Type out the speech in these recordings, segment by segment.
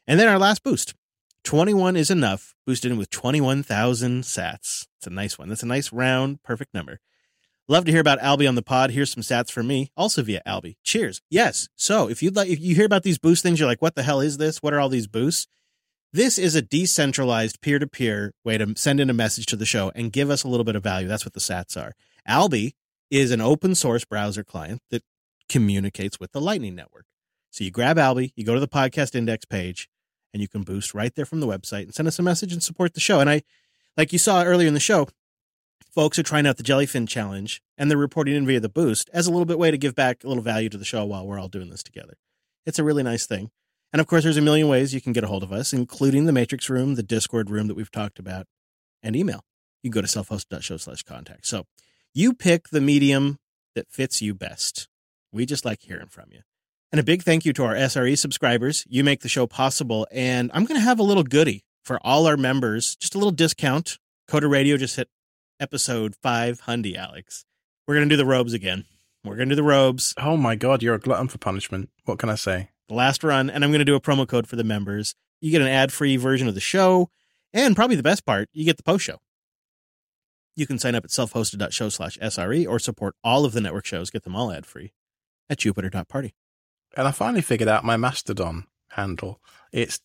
And then our last boost. 21 is enough, boosted in with 21,000 sats. It's a nice one. That's a nice round, perfect number. Love to hear about Alby on the pod. Here's some sats from me, also via Alby. Cheers. Yes. So if you hear about these boost things, you're like, what the hell is this? What are all these boosts? This is a decentralized peer-to-peer way to send in a message to the show and give us a little bit of value. That's what the sats are. Alby is an open source browser client that communicates with the Lightning Network. So you grab Alby, you go to the podcast index page, and you can boost right there from the website and send us a message and support the show. And I, like you saw earlier in the show, folks are trying out the Jellyfin Challenge, and they're reporting in via the boost as a little bit way to give back a little value to the show while we're all doing this together. It's a really nice thing. And of course, there's a million ways you can get a hold of us, including the Matrix room, the Discord room that we've talked about, and email. You go to selfhosted.show/contact. So you pick the medium that fits you best. We just like hearing from you. And a big thank you to our SRE subscribers. You make the show possible. And I'm going to have a little goodie for all our members, just a little discount. Coda Radio just hit episode 500, Alex. We're going to do the robes again. We're going to do the robes. Oh my God, you're a glutton for punishment. What can I say? The last run. And I'm going to do a promo code for the members. You get an ad-free version of the show. And probably the best part, you get the post show. You can sign up at selfhosted.show/SRE or support all of the network shows. Get them all ad-free at Jupiter.party. And I finally figured out my Mastodon handle. It's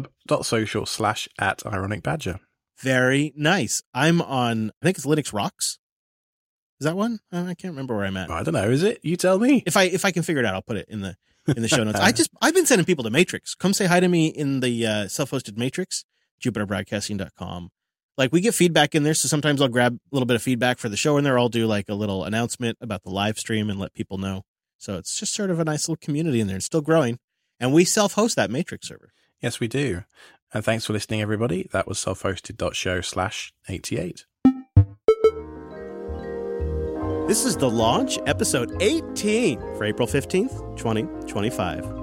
techhub.social/@ironicbadger. Very nice. I'm on, I think it's Linux Rocks. Is that one? I can't remember where I'm at. I don't know. Is it? You tell me. If I can figure it out, I'll put it in the show notes. I've been sending people to Matrix. Come say hi to me in the self-hosted Matrix, JupiterBroadcasting.com. Like, we get feedback in there, so sometimes I'll grab a little bit of feedback for the show in there. I'll do like a little announcement about the live stream and let people know. So it's just sort of a nice little community in there. It's still growing. And we self-host that Matrix server. Yes, we do. And thanks for listening, everybody. That was selfhosted.show/88. This is The Launch, episode 18 for April 15th, 2025.